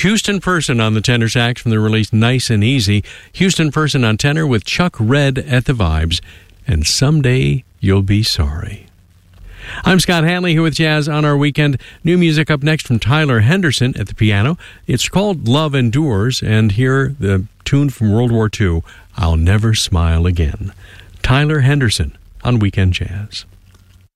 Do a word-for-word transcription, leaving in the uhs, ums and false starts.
Houston Person on the tenor sax from the release Nice and Easy. Houston Person on tenor with Chuck Red at the vibes. And Someday You'll Be Sorry. I'm Scott Hanley here with Jazz on Our Weekend. New music up next from Tyler Henderson at the piano. It's called Love Endures, and here the tune from World War Two, I'll Never Smile Again. Tyler Henderson on Weekend Jazz.